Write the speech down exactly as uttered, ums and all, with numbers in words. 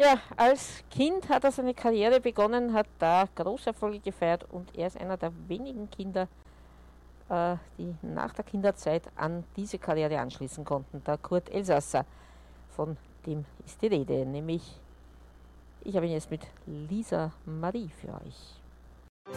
Ja, als Kind hat er seine Karriere begonnen, hat da große Erfolge gefeiert und er ist einer der wenigen Kinder, äh, die nach der Kinderzeit an diese Karriere anschließen konnten. Der Kurt Elsasser, von dem ist die Rede, nämlich ich habe ihn jetzt mit Lisa Marie für euch.